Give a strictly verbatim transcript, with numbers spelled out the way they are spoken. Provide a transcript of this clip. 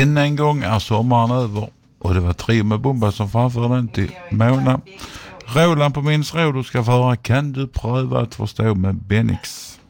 Än en gång är sommaren över och det var Trio med Bomba som framförde den till Mona. Roland på Minns Råd ska föra Kan du pröva att förstå med Benix.